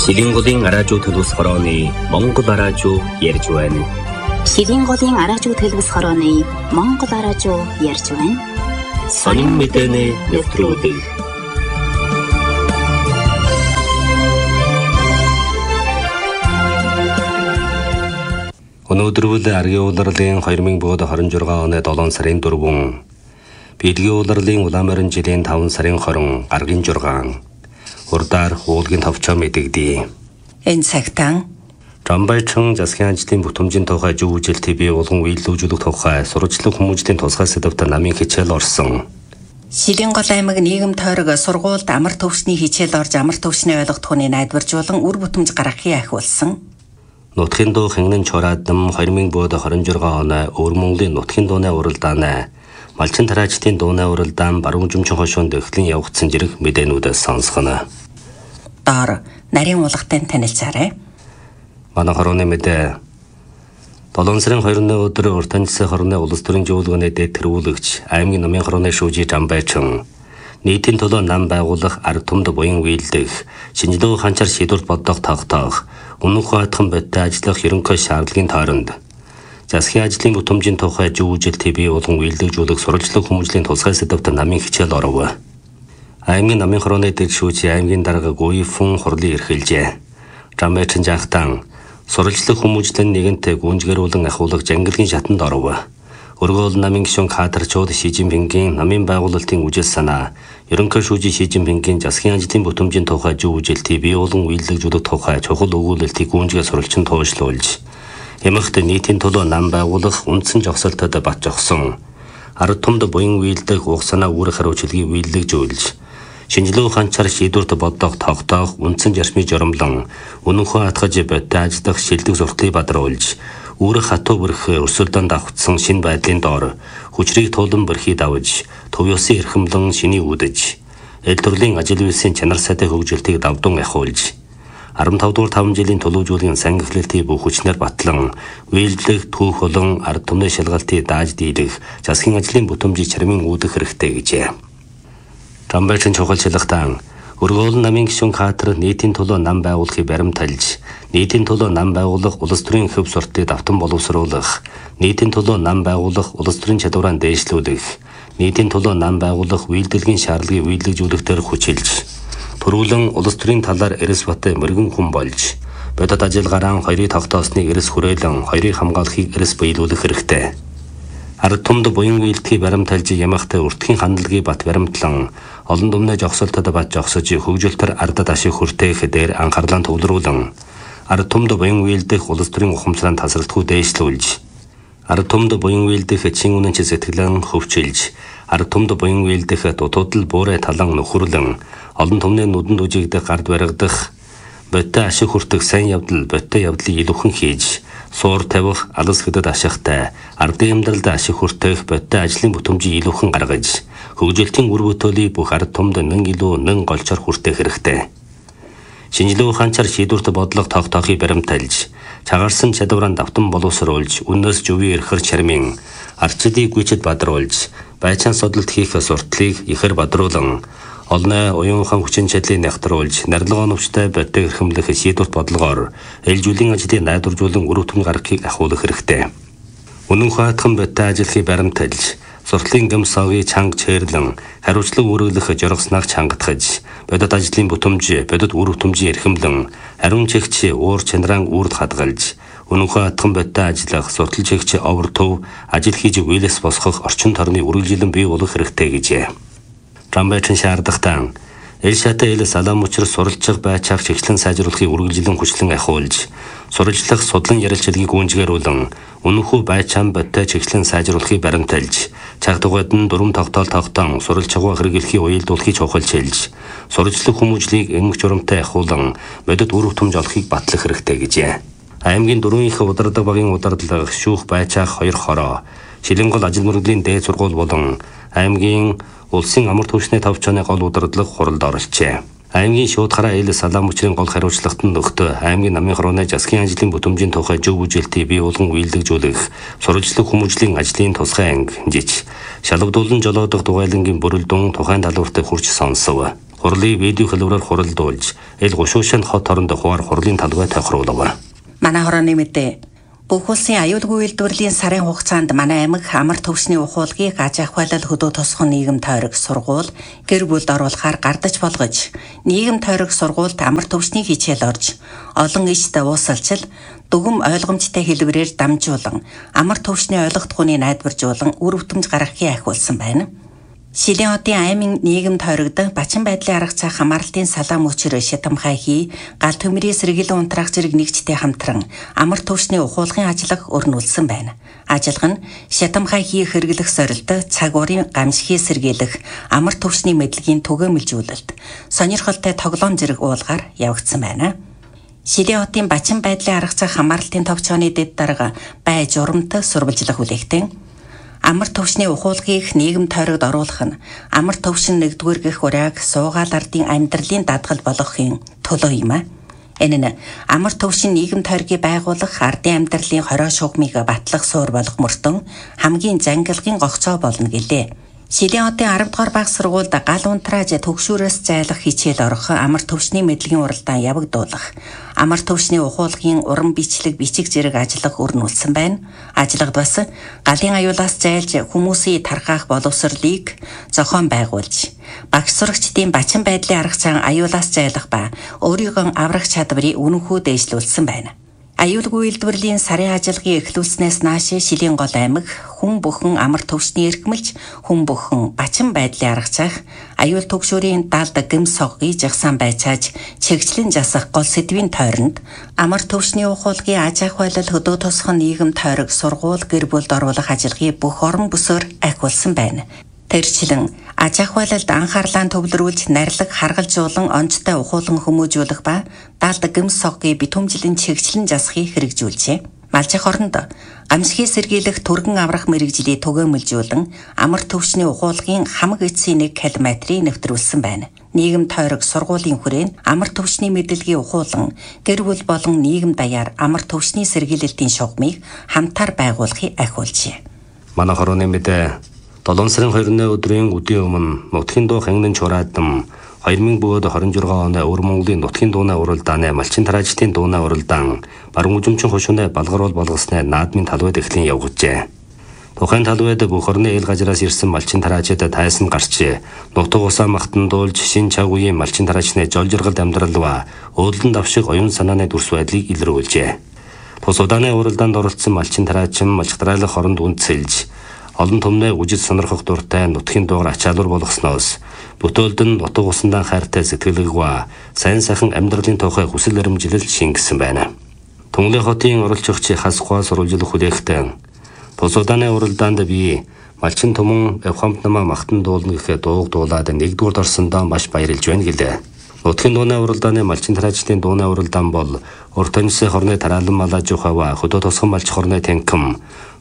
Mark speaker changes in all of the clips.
Speaker 1: Шилийн голын араажуу төлөвс хорооны Монгол араажуу ярьж байна.
Speaker 2: Шилийн голын араажуу төлөвс хорооны Монгол араажуу ярьж байна.
Speaker 1: Сонин мэдээний нэвтрүүлэг. Өнөөдөр аргийн улирлын 2026 оны 7 сарын 4, Бидгийн улирлын Улаанбаатар жилийн 5 сарын 20 гаргийн 6 урдаар уулгийн товчоо мэдэгдэе.
Speaker 3: Энэ цагтаа
Speaker 1: Жамбайчин засгийн ажлын бүтэмжийн тухай жүжил TV улган үйлдвэрлэх тухай сурвалжлах хүмүүжлийн тусгай сэдвээр намын хичээл орсон.
Speaker 3: Шилийн гол аймаг нийгэм тойрог сургуульд амар төвчний хичээл орж амар төвчний ойлгохтхууны найдваржуулан үр бүтэмж гаргахыг ахиулсан.
Speaker 1: Нутгийн дуу хэнгэн чораадам 2026 оны Өвөр Монголын нутгийн дууны уралдааны Малчин тараачдын дууны уралдаан баруун жимчин хошуунд эхлэн явагдсан зэрэг мэдээнүүдээс сонсгоно.
Speaker 3: Доор нарийн уулгатай танилцаарай.
Speaker 1: Манай хорооны мэдээ 7 сарын 2-ны өдөр уртанчсан хорны улс төрийн жуулганы дэд тэргүүлэгч аймгийн намын хорооны шүүжи Жамбайчин нийтийн төлөө нам байгуулах ард түмд буян үйлдэх шинжилгээ ханчаар шийдвэрт бодох тогтоох үнэн хуатхан бодтой ажиллах ерөнхий шаардлагын тойронд засгийн ажлын бүтэмжийн тухай жүжил TV улган үйлдвэрлэх сурвалжлах хүмүүжлийн тусгай сэдвээр намын хичээл оров. Аймгийн намын хорооны дэд шүүжи аймгийн дарга Гуйфун хурлын эрхэлжээ. Жамбайчин жахтан сурвалжлах хүмүүжлийн нэгэнтэй гүнжгэрүүлэн ахуулах жангилгийн шатанд оров. Өргөөл намын гишүүн кадрчууд Ши Жинпингийн намын байгуулалтын үжил санаа, ерөнхий шүүжи Ши Жинпингийн засгийн ажлын бүтэмжийн тухай жүжил TV улган үйлдвэрлэх тухай чухал өгүүлэлтийг гүнжгээ сурвалжин туушлуулж, Ямагт нийтийн төлөө нам байгуулах үндсэн жогсолтод бат жогсон. Ард түмд буян үйлдэх уг санаа үүрэг хариуцлагыг биелэгжүүлж, шинжилгээ ханчаар шийдвэрт бодох тогтоох үндсэн зарчмыг жоромлон, үнэнхөө хатгаж бодтой ажиллах шилдэг сурталыг бадруулж, үүрэг хатуу бүрх өрсөлдөнд давхцсан шинэ байдлын доор хүчрийг туулан бүрхий давж, төв ёсын эрхэмлэн шиний үдэж, эл төрлийн ажил үйлсийн чанар сайтай хөгжилтийг давдун ахиулж, 15 дугаар 5 жилийн төлөвжүүлгийн сан эхлэлтийн бүх хүчнээр батлан, үйлдэх түүх болон ард түмний шалгалтыг дааж дийлэх засгийн ажлын бүтэмжийг чармын үүдэх хэрэгтэй гэжээ. Жамбайчин чухал шалгалтан өргөөл намын гишүүн кадр нийтийн төлөө нам байгуулахыг баримталж, нийтийн төлөө нам байгуулах улс төрийн хөв суртыг давтан боловсруулах, нийтийн төлөө нам байгуулах улс төрийн чадвараа дээшлүүлэх, нийтийн төлөө нам байгуулах үйлдвэрлэгийн шаардлагыг биелэгжүүлэхээр хүчилж, төрүүлэн улс төрийн талаар эрс баттай мөргөн хүн болж, бодит ажиллагаараа хоёрыг тогтоосныг эрс хүрээлэн хоёрыг хамгаалахыг эрс биелүүлэх хэрэгтэй. Ард түмд буян үйлдэхийг баримталж ямагтай өртгийн хандлагыг бат баримтлан, олон дүмний жогсолтод бат жогсож хөгжилтөр ардад ашиг хүртээх дээр анхаарлаа төвлөрүүлэн, ард түмд буян үйлдэх улс төрийн ухамсараа тасралтгүй дээшлүүлж, ард түмд буян үйлдэх чин үнэнч сэтгэлэн хөвчилж, ард түмд буян үйлдэх дутуудал буурай талан нөхөрлөн, олон түмний нүдэнд үжигдэх гард баригдах, бодтой ашиг хүртэх сайн явдал бодтой явдлыг илүүхэн хийж, суур тавих алс гэдэд ашигтай, ардын амьдралд ашиг хүртэх бодтой ажлын бүтэмжийг илүүхэн гаргаж, хөгжилтийн үр бүтээлийг бүх ард түмд нэн илүү нэн голчоор хүртэх хэрэгтэй. Шинжилгээ ханчаар шийдвэрт бодлого тогтоохыг баримталж, чагарсан чадвараа давтан боловсруулж, үннээс зөвийн эрхэр чармын арчлыг гүйцэд бадруулж, байцаан судалт хийх сурталыг ихэр бадруулан, олны уян ухаан хүчин чадлыг нягтруулж, нарилга оновчтой бодтой эрхэмлэх шийдвэрт бодлогоор эл жүлийн ажлыг найдваржуулан үр дүн гаргахыг ахиулах хэрэгтэй. Үнэн хуатхан бодтой ажиллахыг баримталж, сурталын гэмсоогийг чанга чэрлэн, хариуцлага үүргэлэх жоргосныг чангатгаж, бодит ажлын бүтэмж, бодит үр бүтэмжийн эрхэмлэн, ариун чигч уур чанараа үрд хадгалж, үнэн хуатхан бодтой ажиллах, суртал чигч овор төв, ажил хийж үйлээс босгох орчин тойрны үргэлжилэн бий болох хэрэгтэй гэжээ. Жамбайчин шаардлагатан эл шатай эл салам учир суралцах байцаах чиглэн сайжруулахыг үргэлжилэн хүчлэн ахиулж, суралцлах судлан ярилцлагыг гүнжгэрүүлэн, үнэнхүү байцаан бодтой чиглэн сайжруулахыг баримталж, цагдуугад нь дүрм тогтоол тогтоон суралцахаа хэрэглэхийг уялдуулахыг чухалчилж, суралцлах хүмүүжлийг эмх журамтай ахиулан, бодит үр бүтэмж олохыг батлах хэрэгтэй гэжээ. Аймгийн дөрвөн их удирдаг багийн удирдлага шүүх байцаах 2 хороо, Шилийн гол ажил мөргөлийн дээд сургууль болон аймгийн улсын амар түвшний товчооны гол удирдлага хуралд оролцжээ. Аймгийн шуудхараа эл салам учрын гол хариуцлагатанд нөхдөд аймгийн намын хорооны засгийн ажлын бүтэмжийн тухай жүжиглэлтийг бий болгон үйлдвэрлэх, сурвалжлах хүмүүжлийн ажлын тусгай анги жиж, шалгадуулан жолоодох дугайлангийн бүрэлдэхүүн тухайн талбарт хурж сонсов. Хурлыг видео хэлбэрээр хуралдуулж, эл гушуушин хот оронд хуваар хурлын талбай тохируулав.
Speaker 3: Манай хорооны мэдээ. Бүх улсын аюулгүй үйлдвэрлэлийн сарын хугацаанд манай аймаг амар төвшний ухуулгыг аж ахуйлал хөдөө тосгон нийгэм тойрог сургууль гэр бүлд оруулахаар гардаж болгож, нийгэм тойрог сургуульд амар төвшний хичээл орж, олон ичд уусалчил, дүгм ойлгомжтой хэлбэрээр дамжуулан, амар төвшний ойлгохдохууныг найдваржуулан үр бүтэмж гаргахыг ахиулсан байна. Шилийн хотын аймын нийгэм тойрогд бачин байдлын арга цаа хамаарлтын салаам өчр шатамхай хий, гал төмрийн сэргийлэн унтраах зэрэг нэгжтэй хамтран амар төвшний ухуулгын ажиллага өрнүүлсэн байна. Ажиллага нь шатамхай хий хэрэглэх сорилт, цаг уурын гамшигыг сэргийлэх, амар төвшний мэдлэгийн түгээмэлжүүлэлт, сонирхолтой тоглоом зэрэг уулгаар явагдсан байна. Шилийн хотын бачин байдлын арга цаа хамаарлтын товчооны дэд дарга бай журамт сурвалжлах хүлээгтэн амар төвшний ухуулгыг нийгэм тойрогт оруулах нь амар төвшин нэгдүгээр гэх ураг суугаал ардын амьдралын даатгал болгохын төлөө юм а. Энэ нь амар төвшин нийгэм тойргийг байгуулах ардын амьдралын хорой шугамыг батлах суур болох мөртөн хамгийн зангилгын гогцоо болно гэлээ. Шилийн хотын 10 дугаар баг сургуульд гал унтрааж төгшүүрээс зайлах хичээл орох амар төвшний мэдлэгийн уралдаан явагдуулах, амар төвшний ухуулгын уран бичлэг бичиг зэрэг ажиллах өрнүүлсэн байна. Ажиллагад бас галын аюулаас зайлж хүмүүсийн тархаах боловсролыг зохион байгуулж, багш сурагчдын бачин байдлын арга цаан аюулаас зайлах ба өөрийнхөө аврах чадварыг үнэнхүү дээшлүүлсэн байна. Аюулгүй үйлдвэрлэлийн сарын ажиллагааг эхлүүлснээс нааш Шилийн гол аймаг хүн бүхэн амар төвшний эрхмэлж, хүн бүхэн бачин байдлын арга цаах, аюул түгшүүрийн далд гэм соггий жагсаан байцааж, чигчлэн жасах гол сэдвийн тойронд амар төвшний ухуулгын аж ахуйлал хөдөө тосгон нийгэм тойрог сургууль гэр бүлд оруулах ажиллагааг бүх орон бүсөөр ахиулсан байна. Тэрчлэн аж ахуйлалд анхаарлаа төвлөрүүлж нарилга харгалзуулан онцтой ухуулан хүмүүжүүлэх ба далд гэм соггий битүүмжлэн чигчлэн засахыг хэрэгжүүлжээ. Малчих оронд гамшигыг сэргийлэх түргэн аврах мэрэгжлийг түгээмэлжүүлэн амар төвшний ухуулгын хамаг эцсийн 1 км-ийг нэвтрүүлсэн байна. Нийгэм тойрог сургуулийн хүрээнд амар төвшний мэдлэгийг ухуулан гэр бүл болон нийгэм даяар амар төвшний сэргийлэлтийн шугамыг хамтаар байгуулахыг ахиулжээ.
Speaker 1: Манай хорооны мэдээ 7 сарын 20-ны өдрийн үдийн өмнө Нутгийн дуу ханган чураадам 2026 оны Өвөр Монголын Нутгийн дууны уралдааны малчин тараачдын дууны уралдаан баруун үзэмчин хошууны балгаруул болгосны наадмын талбайд эхлэн явагджээ. Тухайн талбайд бүх орны ил газраас ирсэн малчин тараачид тайсан гарч нутаг усаа магтандуулж шин чаг үеийн малчин тараачны жол жаргалд амьдрал ба өөдлөн давшиг оюун санааны дүрс байдлыг илрүүлжээ. Тус удааны уралдаанд оролцсон малчин тараачин малчтраалах оронд үнцэлж олон түмнээ үжид сонирхох дуртай нутгийн дуугаар ачаалуур болгосноос бүтээлд нь нутаг усандаа хайртай сэтгэлгүй와 сайн сайхан амьдралын тухай хүсэл баримжилал шингэсэн байна. Түнглээ хотын оролцогч хасгуа сурвалжлах хүлээхтэн тус удааны уралдаанд би малчин түмэн Эвхамт намаа магтан дуулна гэхэд дууг дуулаад 1-р орсондоо маш баярлж байна гэлээ. Нутгийн дууны уралдааны малчин тараачдын дууны уралдаан бол урт онцны хорны тараалан малаж ухава хөдөө тосгон малч хорны танким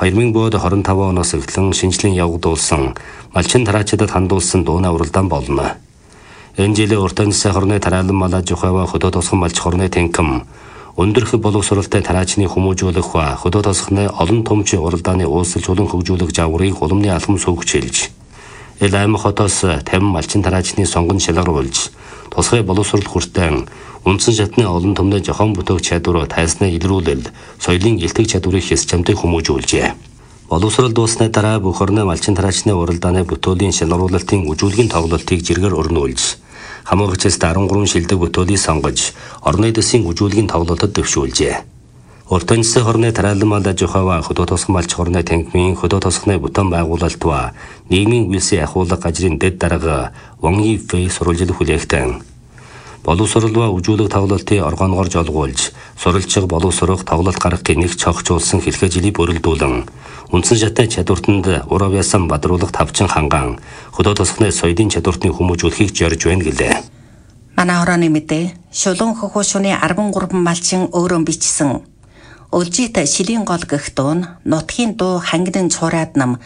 Speaker 1: 2025 оноос эхлэн шинжлэн явагдуулсан малчин тараачдад хандуулсан дууны уралдаан болно. Энэ жилийн урт онцны хорны тараалан малаж ухава хөдөө тосгон малч хорны танким өндөрх боловсролтой тараачны хүмүүжүүлэх ба хөдөө тосгоны олон томч уралдааны уулсалж улан хөгжүүлэх жаврыг улмны алхам суугчилж эл аймаг хотоос 50 малчин тараачны сонгон шалгаруулж тусгай боловсрол хүртэн үндсэн шатны олон түмний жохон бүтээх чадвар тайсны илрүүлэл соёлын илтгэх чадварыг хэс чамтай хүмүүжүүлжээ. Боловсрол дуусны дараа бүх орны малчин тараачны уралдааны бүтээлийн шалгаруулалтын үжүүлгийн тоглолтыг жиргээр өрнүүлж хамаагчаас 13 шилдэг бүтээлийг сонгож орны дэсийн үжүүлгийн тоглолтод дэвшүүлжээ. Урт онцны хорны тараалан малаж ухава хөдөө тосгон малч хорны танкимын хөдөө тосгоны бүтээн байгуулалт ба нийгмийн үйлсийн ахуулга газрын дэд дарга Вонги Фэй сурвалжлах хүлээхтэн боловсрол ба үжүүлэг тоглолтыг оргонгорж олгуулж суралцах боловсрох тоглолт гаргахын нэг цогцолсон хэлхээ жилийг бүрэлдүүлэн үндсэн шатны чадвартанд урав ясан бадруулах тавчин ханган хөдөө тосгоны соёлын чадвартыг хүмүүжүүлэхийг зорж байна гэлээ.
Speaker 3: Манай хорооны мэдээ шулуун хөхөшүүний 13 малчин өөрөө бичсэн Улжит Шилийн гол гэх дуун Нутгийн дуу ханган чураадам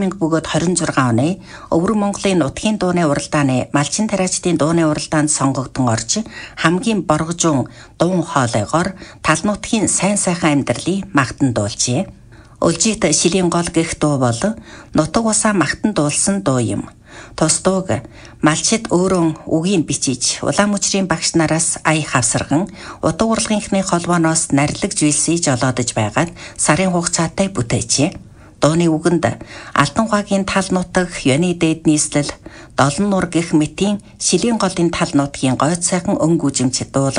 Speaker 3: 2026 оны Өвөр Монголын Нутгийн дууны уралдааны малчин тараачдын дууны уралдаанд сонгогдсон орж хамгийн боргожун дуун хоолойгоор тал нутгийн сайн сайхан амьдралыг магтан дуулжээ. Улжит Шилийн гол гэх дуу бол нутаг усаа магтан дуулсан дуу юм. Тус дууг малчид өөрөө үгийг бичиж улаан мөчрийн багш нараас ая хавсарган утга урлагийнхны холбооноос нарилэг зүйлсийг жолоодож байгаад сарын хугацаатай бүтээжээ. Дууны үгэнд Алтан ухаагийн тал нутаг, Ёны дээд нийслэл, Долон нур гэх мэтийн шилийн голын тал нутгийн гойд сайхан өнгө үжимч дуулал